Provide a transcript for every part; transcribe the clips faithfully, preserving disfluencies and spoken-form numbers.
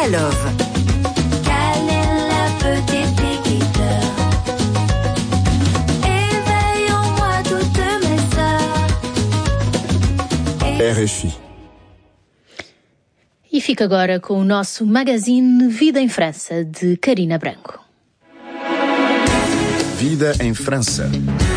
Love. Quelle est la petite Nikita? Éveille en moi toutes mes sœurs. R F I. E fica agora com o nosso magazine Vida em França, de Karina Branco. Vida em França.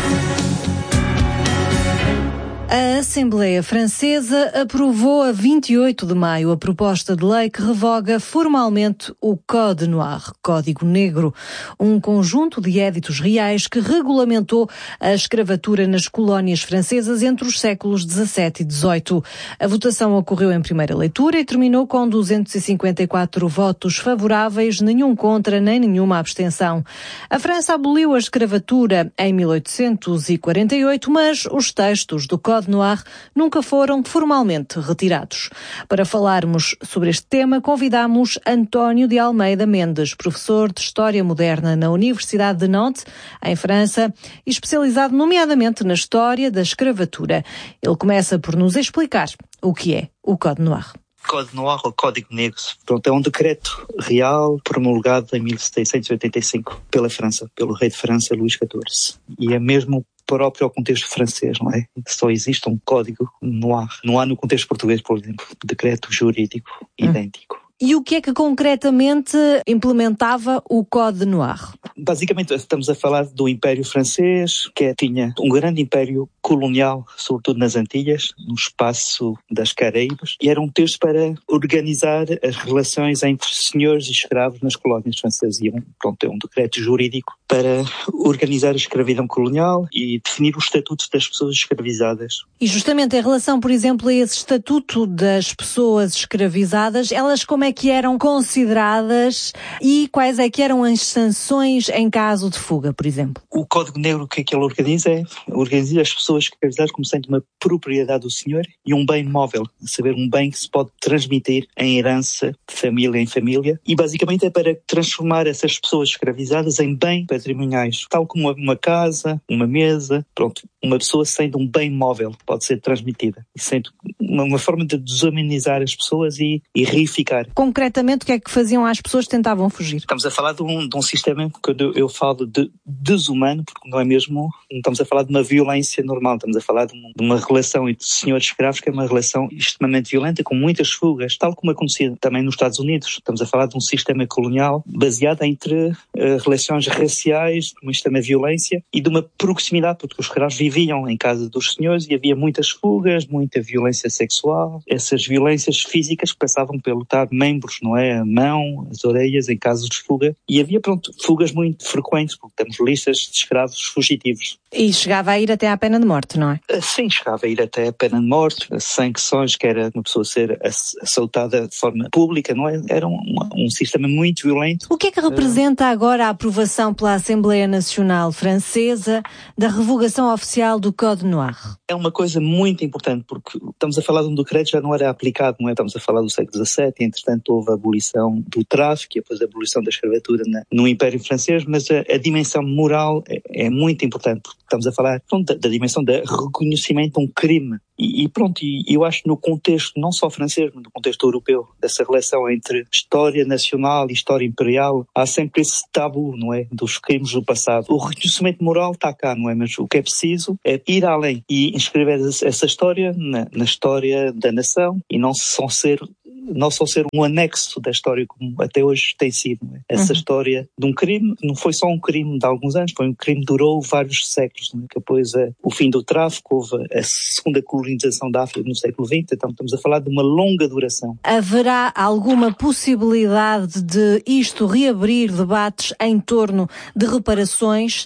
A Assembleia Francesa aprovou a vinte e oito de maio a proposta de lei que revoga formalmente o Code Noir, Código Negro, um conjunto de éditos reais que regulamentou a escravatura nas colónias francesas entre os séculos dezassete e dezoito. A votação ocorreu em primeira leitura e terminou com duzentos e cinquenta e quatro votos favoráveis, nenhum contra nem nenhuma abstenção. A França aboliu a escravatura em mil oitocentos e quarenta e oito, mas os textos do Code Noir nunca foram formalmente retirados. Para falarmos sobre este tema, convidamos António de Almeida Mendes, professor de História Moderna na Universidade de Nantes, em França, e especializado nomeadamente na história da escravatura. Ele começa por nos explicar o que é o Code Noir. Code Noir, ou Código Negro, pronto, é um decreto real promulgado em mil setecentos e oitenta e cinco pela França, pelo rei de França, Luís catorze. E é mesmo próprio ao contexto francês, não é? Só existe um Código Noir. Não há no contexto português, por exemplo, decreto jurídico hum. idêntico. E o que é que concretamente implementava o Code Noir? Basicamente estamos a falar do Império Francês, que tinha um grande império colonial, sobretudo nas Antilhas, no espaço das Caraíbas, e era um texto para organizar as relações entre senhores e escravos nas colónias francesas. E um, pronto, é um decreto jurídico para organizar a escravidão colonial e definir os estatutos das pessoas escravizadas. E justamente em relação, por exemplo, a esse estatuto das pessoas escravizadas, elas como é que eram consideradas e quais é que eram as sanções em caso de fuga, por exemplo? O Código Negro, o que é que ele organiza? É organiza as pessoas escravizadas como sendo uma propriedade do senhor e um bem móvel, a saber, um bem que se pode transmitir em herança de família em família, e basicamente é para transformar essas pessoas escravizadas em bem patrimoniais, tal como uma casa, uma mesa, pronto, uma pessoa sendo um bem móvel pode ser transmitida, sendo uma, uma forma de desumanizar as pessoas e, e reificar. Concretamente, o que é que faziam às pessoas que tentavam fugir? Estamos a falar de um, de um sistema, quando eu falo de desumano, porque não é mesmo, não estamos a falar de uma violência normal, estamos a falar de uma, de uma relação entre senhores escravos que é uma relação extremamente violenta, com muitas fugas, tal como acontecia também nos Estados Unidos. Estamos a falar de um sistema colonial baseado entre uh, relações raciais, de uma extrema violência e de uma proximidade, porque os escravos viviam em casa dos senhores e havia muitas fugas, muita violência sexual, essas violências físicas que passavam pelo estar membros, não é? A mão, as orelhas, em casos de fuga. E havia, pronto, fugas muito frequentes, porque temos listas de escravos fugitivos. E chegava a ir até à pena de morte, não é? Sim, chegava a ir até à pena de morte, sanções, que era uma pessoa ser assaltada de forma pública, não é? Era um, um sistema muito violento. O que é que representa agora a aprovação pela Assembleia Nacional Francesa da revogação oficial do Code Noir? É uma coisa muito importante, porque estamos a falar de um decreto que já não era aplicado, não é? Estamos a falar do século dezassete, entretanto houve a abolição do tráfico e depois a abolição da escravatura na, no Império Francês, mas a, a dimensão moral é, é muito importante, porque estamos a falar pronto, da, da dimensão do reconhecimento de um crime. E, e pronto, e eu acho que no contexto, não só francês, mas no contexto europeu, dessa relação entre história nacional e história imperial, há sempre esse tabu, não é? Dos crimes do passado. O reconhecimento moral está cá, não é? Mas o que é preciso é ir além e inscrever essa história na, na história da nação e não só ser não só ser um anexo da história como até hoje tem sido, não é? Essa uhum. história de um crime, não foi só um crime de alguns anos, foi um crime que durou vários séculos, não é? Que depois é, o fim do tráfico, houve a segunda colonização da África no século vinte, então estamos a falar de uma longa duração. Haverá alguma possibilidade de isto reabrir debates em torno de reparações?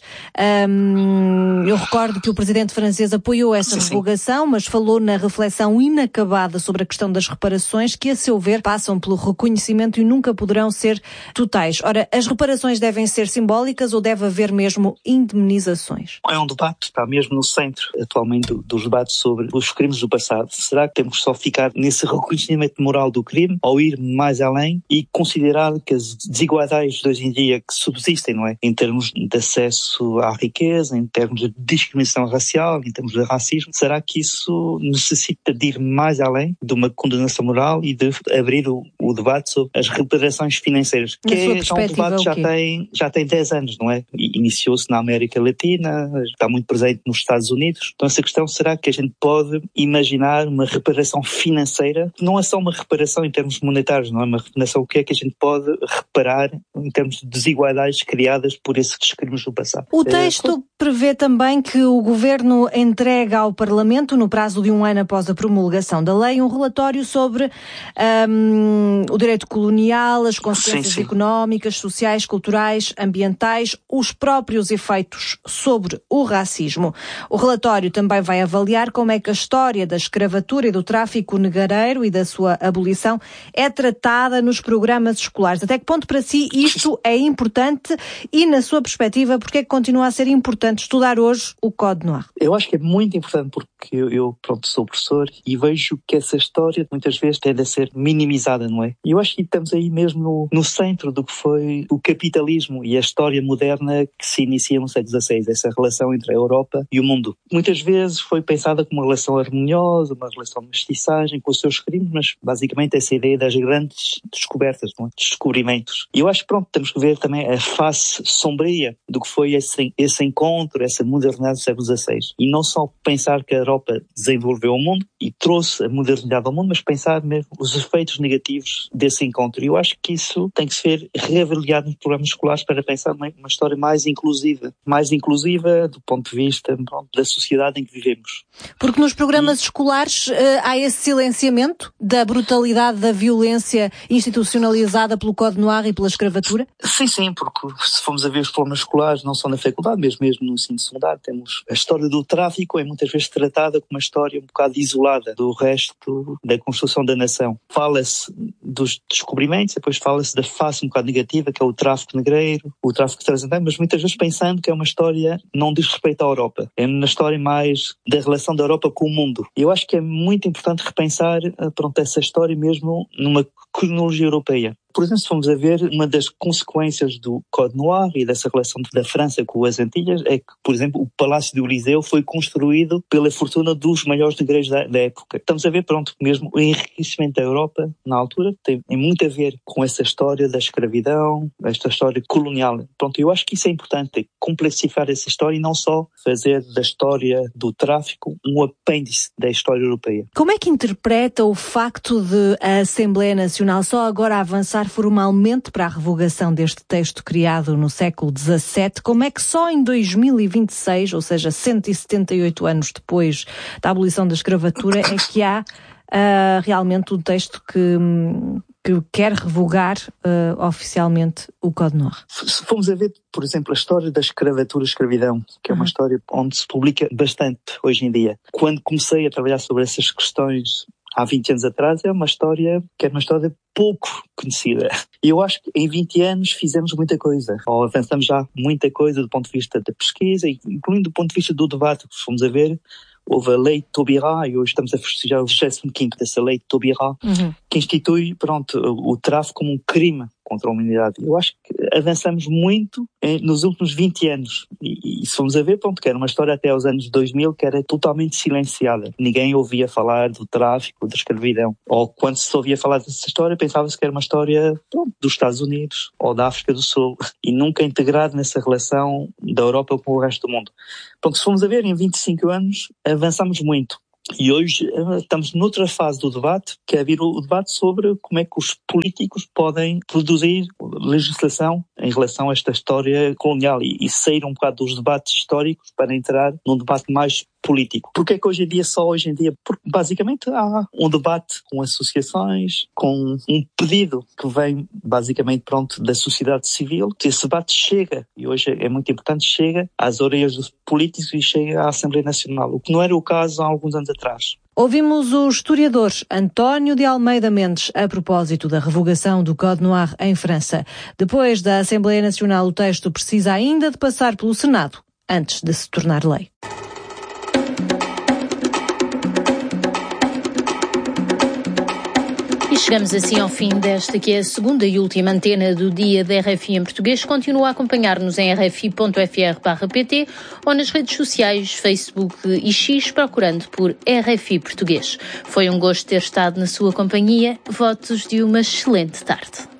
Um, eu recordo que o presidente francês apoiou essa sim, revogação, sim. mas falou na reflexão inacabada sobre a questão das reparações, que a seu ver passam pelo reconhecimento e nunca poderão ser totais. Ora, as reparações devem ser simbólicas ou deve haver mesmo indemnizações? É um debate, está mesmo no centro atualmente dos debates sobre os crimes do passado. Será que temos só ficar nesse reconhecimento moral do crime ou ir mais além e considerar que as desigualdades de hoje em dia que subsistem, não é? Em termos de acesso à riqueza, em termos de discriminação racial, em termos de racismo, será que isso necessita de ir mais além de uma condenação moral e de abrir o, o debate sobre as reparações financeiras, que é, é um debate que já tem, já tem dez anos, não é? Iniciou-se na América Latina, está muito presente nos Estados Unidos. Então essa questão, será que a gente pode imaginar uma reparação financeira? Não é só uma reparação em termos monetários, não é uma reparação, o que é que a gente pode reparar em termos de desigualdades criadas por esses crimes do passado? O texto é, prevê também que o Governo entrega ao Parlamento, no prazo de um ano após a promulgação da lei, um relatório sobre um, o direito colonial, as consequências sim, sim. económicas, sociais, culturais, ambientais, os próprios efeitos sobre o racismo. O relatório também vai avaliar como é que a história da escravatura e do tráfico negreiro e da sua abolição é tratada nos programas escolares. Até que ponto para si isto é importante e, na sua perspectiva, porque é que continua a ser importante estudar hoje o Código Noir? Eu acho que é muito importante porque eu, eu pronto, sou professor e vejo que essa história muitas vezes tende a ser minimizada, não é? E eu acho que estamos aí mesmo no, no centro do que foi o capitalismo e a história moderna que se inicia no século dezasseis, essa relação entre a Europa e o mundo. Muitas vezes foi pensada como uma relação harmoniosa, uma relação de mestiçagem com os seus crimes, mas basicamente essa ideia das grandes descobertas, não é? Descobrimentos. E eu acho que pronto, temos que ver também a face sombria do que foi esse, esse encontro, essa modernidade do século dezasseis. E não só pensar que a Europa desenvolveu o mundo e trouxe a modernidade ao mundo, mas pensar mesmo os efeitos negativos desse encontro. E eu acho que isso tem que ser reavaliado nos programas escolares para pensar numa uma história mais inclusiva. Mais inclusiva do ponto de vista pronto, da sociedade em que vivemos. Porque nos programas e... escolares uh, há esse silenciamento da brutalidade, da violência institucionalizada pelo Código Noir e pela escravatura? Sim, sim, porque se formos a ver os programas escolares, não só na faculdade, mas mesmo no ensino secundário, temos a história do tráfico é muitas vezes tratada como uma história um bocado isolada do resto da construção da nação. Fala-se dos descobrimentos, depois fala-se da face um bocado negativa, que é o tráfico negreiro, o tráfico transatlantic, mas muitas vezes pensando que é uma história não diz respeito à Europa. É uma história mais da relação da Europa com o mundo. E eu acho que é muito importante repensar pronto, essa história mesmo numa cronologia europeia. Por exemplo, se formos a ver, uma das consequências do Código Noir e dessa relação da França com as Antilhas é que, por exemplo, o Palácio do Eliseu foi construído pela fortuna dos maiores negreiros da, da época. Estamos a ver, pronto, mesmo o enriquecimento da Europa, na altura, tem, tem muito a ver com essa história da escravidão, esta história colonial. Pronto, eu acho que isso é importante, complexificar essa história e não só fazer da história do tráfico um apêndice da história europeia. Como é que interpreta o facto de a Assembleia Nacional só agora avançar formalmente para a revogação deste texto criado no século dezassete, como é que só em dois mil e vinte e seis, ou seja, cento e setenta e oito anos depois da abolição da escravatura, é que há uh, realmente um texto que, que quer revogar uh, oficialmente o Código Noir? Se formos a ver, por exemplo, a história da escravatura e escravidão, que é uma uhum. história onde se publica bastante hoje em dia. Quando comecei a trabalhar sobre essas questões há vinte anos atrás, é uma história que é uma história pouco conhecida. E eu acho que em vinte anos fizemos muita coisa, ou avançamos já muita coisa do ponto de vista da pesquisa, incluindo do ponto de vista do debate, que fomos a ver. Houve a Lei de Taubira, e hoje estamos a festejar o vigésimo quinto dessa Lei de Taubira, uhum. que institui, pronto, o tráfico como um crime contra a humanidade. Eu acho que avançamos muito eh, nos últimos vinte anos. E, e se formos a ver, pronto, que era uma história até aos anos dois mil que era totalmente silenciada. Ninguém ouvia falar do tráfico, da escravidão. Ou quando se ouvia falar dessa história, pensava-se que era uma história pronto, dos Estados Unidos ou da África do Sul. E nunca integrado nessa relação da Europa com o resto do mundo. Pronto, se formos a ver, em vinte e cinco anos, avançamos muito. E hoje estamos noutra fase do debate, que é vir o debate sobre como é que os políticos podem produzir legislação em relação a esta história colonial e, e sair um bocado dos debates históricos para entrar num debate mais político. Porque é que hoje em dia, só hoje em dia? Porque basicamente há um debate com associações, com um pedido que vem basicamente pronto da sociedade civil, que esse debate chega, e hoje é muito importante, chega às orelhas dos políticos e chega à Assembleia Nacional, o que não era o caso há alguns anos atrás. Ouvimos o historiador António de Almeida Mendes a propósito da revogação do Código Noir em França. Depois da Assembleia Nacional, o texto precisa ainda de passar pelo Senado, antes de se tornar lei. Chegamos assim ao fim desta que é a segunda e última antena do dia da R F I em português. Continua a acompanhar-nos em r f i ponto f r barra p t ou nas redes sociais, Facebook e X, procurando por R F I Português. Foi um gosto ter estado na sua companhia. Votos de uma excelente tarde.